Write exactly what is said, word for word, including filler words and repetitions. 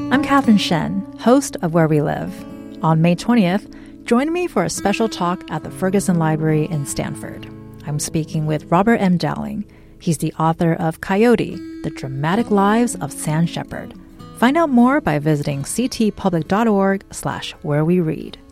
I'm Catherine Shen, host of Where We Live. On May twentieth, join me for a special talk at the Ferguson Library in Stanford. I'm speaking with Robert M. Dowling. He's the author of Coyote, The Dramatic Lives of San Shepard. Find out more by visiting ctpublic.org slash where we read.